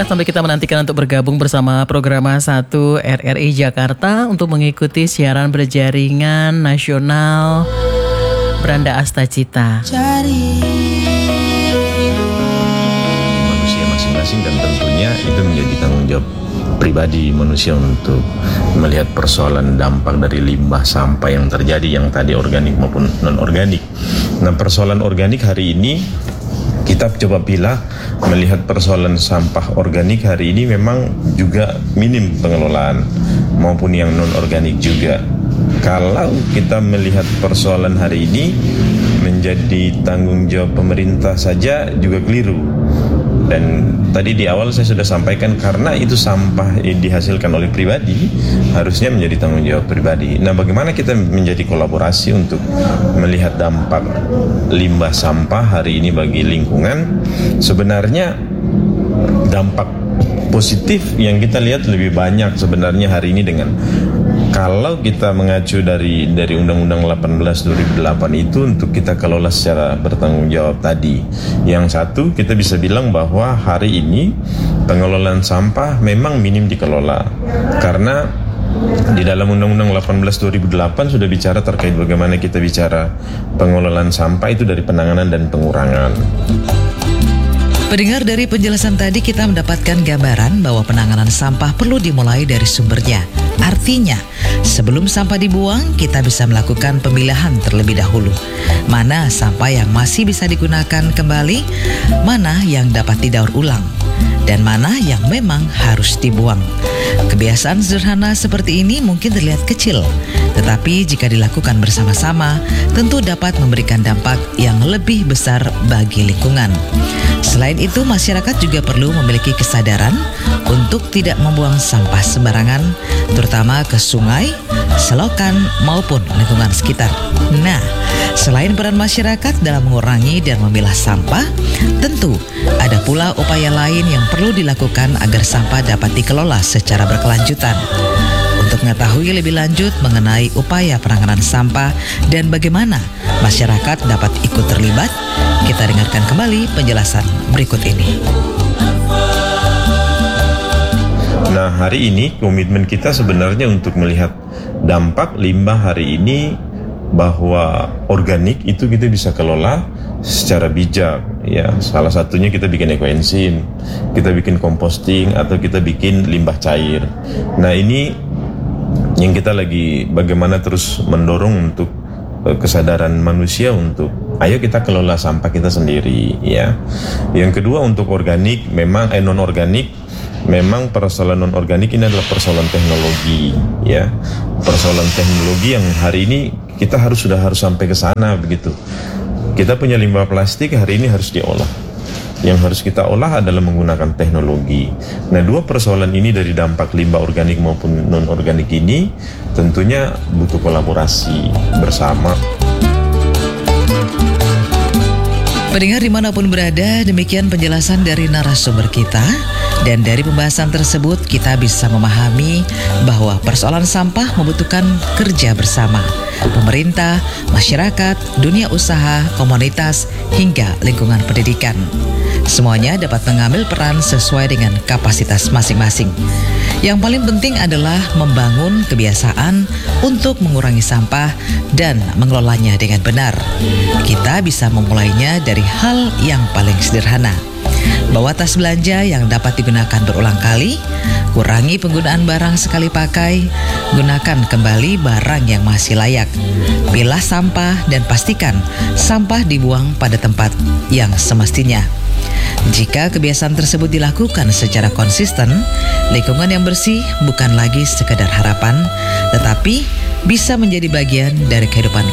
sampai kita menantikan untuk bergabung bersama Programa 1 RRI Jakarta untuk mengikuti siaran berjaringan nasional Beranda Astacita. Manusia masing-masing, dan tentunya itu menjadi tanggung jawab pribadi manusia untuk melihat persoalan dampak dari limbah sampah yang terjadi, yang tadi organik maupun non-organik. Nah, persoalan organik hari ini kita coba pilih melihat persoalan sampah organik hari ini memang juga minim pengelolaan maupun yang non-organik juga. Kalau kita melihat persoalan hari ini menjadi tanggung jawab pemerintah saja juga keliru. Dan tadi di awal saya sudah sampaikan, karena itu sampah dihasilkan oleh pribadi, harusnya menjadi tanggung jawab pribadi. Nah, bagaimana kita menjadi kolaborasi untuk melihat dampak limbah sampah hari ini bagi lingkungan? Sebenarnya dampak positif yang kita lihat lebih banyak sebenarnya hari ini, dengan kalau kita mengacu dari Undang-Undang 18 2008 itu untuk kita kelola secara bertanggung jawab tadi. Yang satu, kita bisa bilang bahwa hari ini pengelolaan sampah memang minim dikelola. Karena di dalam Undang-Undang 18 2008 sudah bicara terkait bagaimana kita bicara pengelolaan sampah itu dari penanganan dan pengurangan. Pendengar, dari penjelasan tadi kita mendapatkan gambaran bahwa penanganan sampah perlu dimulai dari sumbernya. Artinya, sebelum sampah dibuang, kita bisa melakukan pemilahan terlebih dahulu. Mana sampah yang masih bisa digunakan kembali, mana yang dapat didaur ulang, dan mana yang memang harus dibuang. Kebiasaan sederhana seperti ini mungkin terlihat kecil, tetapi jika dilakukan bersama-sama, tentu dapat memberikan dampak yang lebih besar bagi lingkungan. Selain itu, masyarakat juga perlu memiliki kesadaran untuk tidak membuang sampah sembarangan, terutama ke sungai, selokan, maupun lingkungan sekitar. Nah, selain peran masyarakat dalam mengurangi dan memilah sampah, tentu ada pula upaya lain yang perlu dilakukan agar sampah dapat dikelola secara berkelanjutan. Untuk mengetahui lebih lanjut mengenai upaya penanganan sampah dan bagaimana masyarakat dapat ikut terlibat, kita dengarkan kembali penjelasan berikut ini. Nah, hari ini komitmen kita sebenarnya untuk melihat dampak limbah hari ini, bahwa organik itu kita bisa kelola secara bijak, ya. Salah satunya kita bikin ekoenzim, kita bikin composting, atau kita bikin limbah cair. Nah, ini yang kita lagi bagaimana terus mendorong untuk kesadaran manusia untuk ayo kita kelola sampah kita sendiri, ya. Yang kedua, untuk organik memang non-organik, memang persoalan non-organik ini adalah persoalan teknologi, ya. Persoalan teknologi yang hari ini kita sudah harus sampai ke sana begitu. Kita punya limbah plastik hari ini harus diolah. Yang harus kita olah adalah menggunakan teknologi. Nah, dua persoalan ini dari dampak limbah organik maupun non-organik ini tentunya butuh kolaborasi bersama. Pendengar dimanapun berada, demikian penjelasan dari narasumber kita. Dan dari pembahasan tersebut kita bisa memahami bahwa persoalan sampah membutuhkan kerja bersama pemerintah, masyarakat, dunia usaha, komunitas, hingga lingkungan pendidikan. Semuanya dapat mengambil peran sesuai dengan kapasitas masing-masing. Yang paling penting adalah membangun kebiasaan untuk mengurangi sampah dan mengelolanya dengan benar. Kita bisa memulainya dari hal yang paling sederhana. Bawa tas belanja yang dapat digunakan berulang kali, kurangi penggunaan barang sekali pakai, gunakan kembali barang yang masih layak, pilah sampah dan pastikan sampah dibuang pada tempat yang semestinya. Jika kebiasaan tersebut dilakukan secara konsisten, lingkungan yang bersih bukan lagi sekedar harapan, tetapi bisa menjadi bagian dari kehidupan